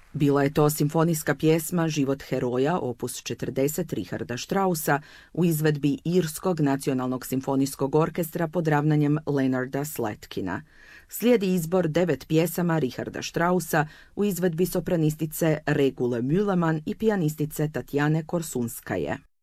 Bila je to simfonijska pjesma Život heroja, opus 40 Richarda Straussa, u izvedbi Irskog nacionalnog simfonijskog orkestra pod ravnanjem Leonarda Slatkina. Slijedi izbor 9 pjesama Richarda Straussa u izvedbi sopranistice Regule Müllemann i pijanistice Tatjane Korsunskaje.